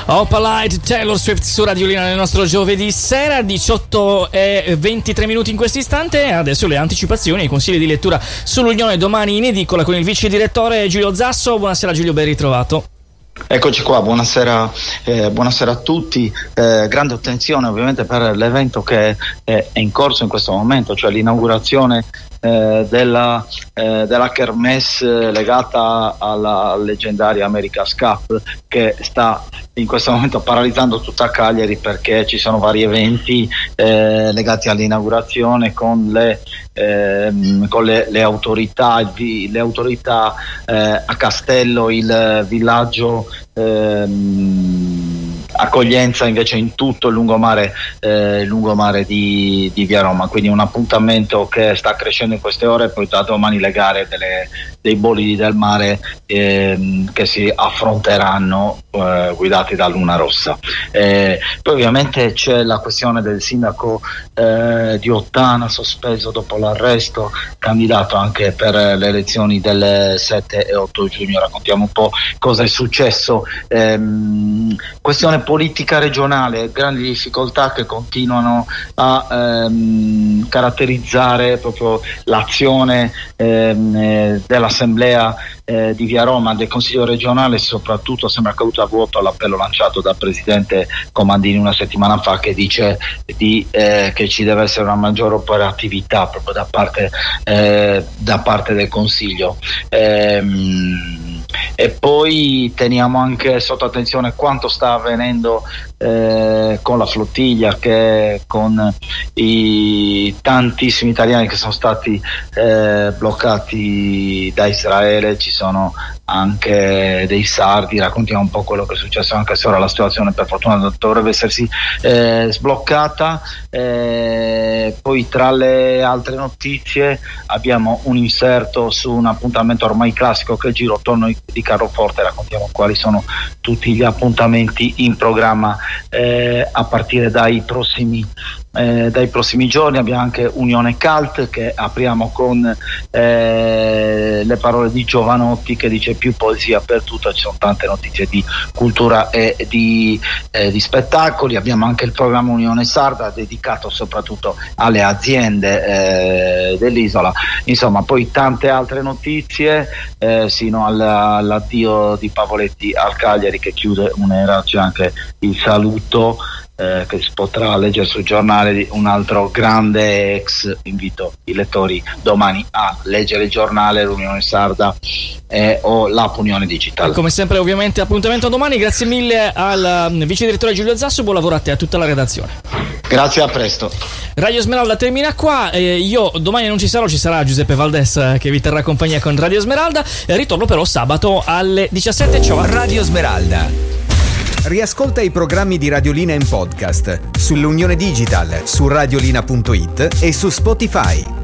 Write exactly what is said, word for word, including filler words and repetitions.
Opalite, Taylor Swift su Radiolina nel nostro giovedì sera, diciotto e ventitré minuti in questo istante. Adesso le anticipazioni e i consigli di lettura sull'Unione domani in edicola con il vice direttore Giulio Zasso. Buonasera Giulio, ben ritrovato. Eccoci qua, buonasera, eh, buonasera a tutti. Eh, grande attenzione ovviamente per l'evento che è, è in corso in questo momento, cioè l'inaugurazione eh, della, eh, della kermesse legata alla leggendaria America's Cup, che sta in questo momento paralizzando tutta Cagliari perché ci sono vari eventi eh, legati all'inaugurazione con le, eh, con le, le autorità, il, le autorità eh, a Castello, il villaggio ehm, accoglienza invece in tutto il lungomare, eh, il lungomare di, di Via Roma, quindi un appuntamento che sta crescendo in queste ore. Poi da domani le gare delle, dei bolidi del mare ehm, che si affronteranno eh, guidati da Luna Rossa. Eh, poi ovviamente c'è la questione del sindaco eh, di Ottana sospeso dopo l'arresto, candidato anche per le elezioni del sette e otto giugno. Raccontiamo un po' cosa è successo. Ehm, questione politica regionale, grandi difficoltà che continuano a ehm, caratterizzare proprio l'azione ehm, eh, dell'assemblea eh, di Via Roma, del Consiglio regionale. Soprattutto sembra caduto a vuoto all'appello lanciato dal presidente Comandini una settimana fa, che dice di, eh, che ci deve essere una maggiore operatività proprio da parte, eh, da parte del Consiglio. Ehm, E poi teniamo anche sotto attenzione quanto sta avvenendo eh, con la flottiglia, che con i tantissimi italiani che sono stati eh, bloccati da Israele. Ci sono anche dei sardi. Raccontiamo un po' quello che è successo, anche se ora la situazione per fortuna dovrebbe essersi eh, sbloccata. Eh, poi tra le altre notizie abbiamo un inserto su un appuntamento ormai classico che è il girotondo di Carloforte. Raccontiamo quali sono tutti gli appuntamenti in programma eh, a partire dai prossimi Eh, dai prossimi giorni. Abbiamo anche Unione Cult, che apriamo con eh, le parole di Giovanotti, che dice più poesia per tutto. Ci sono tante notizie di cultura e di, eh, di spettacoli. Abbiamo anche il programma Unione Sarda, dedicato soprattutto alle aziende eh, dell'isola. Insomma, poi tante altre notizie eh, sino alla, all'addio di Pavoletti al Cagliari, che chiude un'era. C'è anche il saluto Eh, che si potrà leggere sul giornale di un altro grande ex. Invito i lettori domani a leggere il giornale, l'Unione Sarda eh, o l'App Unione Digitale. Come sempre ovviamente appuntamento a domani. Grazie mille al vice direttore Giulio Zasso, buon lavoro a te e a tutta la redazione. Grazie, a presto. Radio Smeralda termina qua. eh, io domani non ci sarò, ci sarà Giuseppe Valdes eh, che vi terrà compagnia con Radio Smeralda. eh, ritorno però sabato alle diciassette. Ciao. Radio Smeralda. Riascolta i programmi di Radiolina in podcast sull'Unione Digital, su radiolina punto it e su Spotify.